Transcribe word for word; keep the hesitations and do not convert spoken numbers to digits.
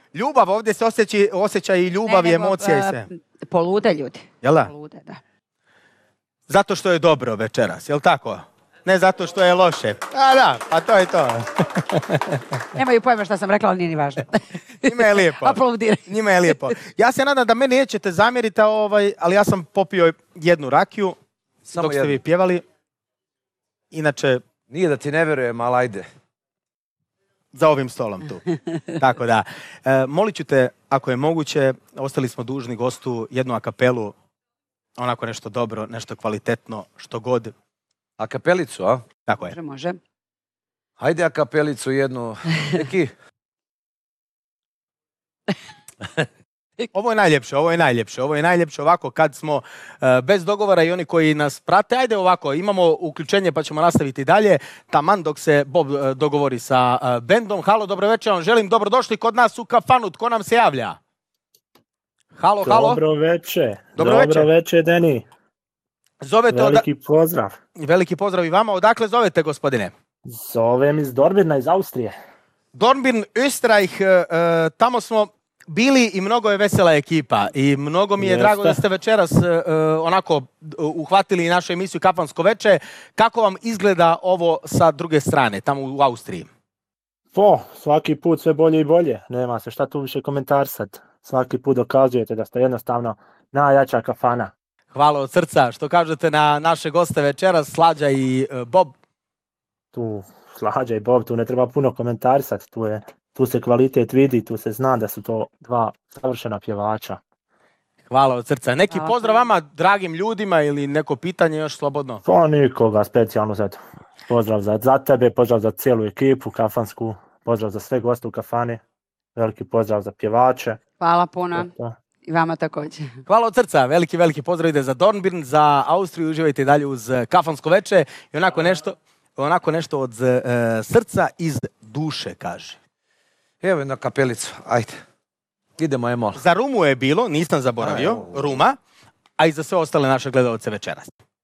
Ljubav, ovdje se osjeća, osjeća i ljubav ne, i nego, emocija i sve. Polude ljudi. Jel da? Polude, da. Zato što je dobro večeras, jel tako? Ne zato što je loše. A da, pa to je to. Nemaju pojma šta sam rekla, ali nije ni važno. Njima je lijepo. Aplaudiraj. Njima je lijepo. Ja se nadam da me nećete zamjeriti, ovaj, ali ja sam popio jednu rakiju Samo dok ste jednu. vi pjevali. Inače... Nije da ti ne verujem, ali ajde. Za ovim stolom tu. Tako da. E, molit ću te, ako je moguće, ostali smo dužni gostu jednu akapelu, onako nešto dobro, nešto kvalitetno, što god. Akapelicu, a? Tako je. Može, može. Hajde akapelicu jednu. Neki. Ovo je najljepše, ovo je najljepše, ovo je najljepše ovako kad smo uh, bez dogovora i oni koji nas prate. Ajde ovako, imamo uključenje pa ćemo nastaviti dalje. Taman dok se Bob uh, dogovori sa uh, bendom. Halo, dobro večer, vam želim dobrodošli kod nas u kafanu. Tko nam se javlja? Halo, halo. Dobro večer. Dobro, dobro večer. večer, Deni. Zovete Veliki oda... pozdrav. Veliki pozdrav i vama. Odakle zovete, gospodine? Zovem iz Dornbirna, iz Austrije. Dornbirn, Österreich, uh, tamo smo bili i mnogo je vesela ekipa i mnogo mi je Jeste. drago da ste večeras uh, onako uhvatili našu emisiju Kafansko veče. Kako vam izgleda ovo sa druge strane, tamo u Austriji? Po, svaki put sve bolje i bolje. Nema se šta tu više komentarsat. Svaki put dokazujete da ste jednostavno najjača kafana. Hvala od srca. Što kažete na naše goste večeras, Slađa i uh, Bob? Tu Slađa i Bob, tu ne treba puno komentarsat. Tu, je, tu se kvalitet vidi, tu se zna da su to dva savršena pjevača. Hvala od srca. Neki Hvala. pozdrav vama, dragim ljudima ili neko pitanje još slobodno? Pa nikoga specijalno sad. Pozdrav za, za tebe, pozdrav za cijelu ekipu kafansku, pozdrav za sve goste u kafani, veliki pozdrav za pjevače. Hvala puno. To, to. I vama također. Hvala od srca, veliki, veliki pozdrav ide za Dornbirn, za Austriju, uživajte dalje uz Kafansko veče i onako nešto, onako nešto od uh, srca iz duše, kaže. Evo jedna kapelicu, ajde. Idemo, Emol. Za Rumu je bilo, nisam zaboravio, A, Ruma, a i za sve ostale naše gledalce večeras.